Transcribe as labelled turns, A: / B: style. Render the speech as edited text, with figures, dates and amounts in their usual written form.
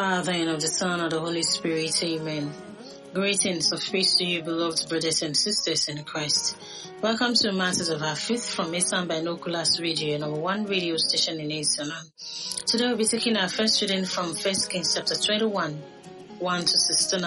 A: Father, and of the Son, and of the Holy Spirit. Amen. Greetings of peace to you, beloved brothers and sisters in Christ. Welcome to Matters of Our Faith from Eastern Binoculars Radio, number one radio station in Eastern. Today we'll be taking our first reading from 1 Kings chapter 21, 1 to 16,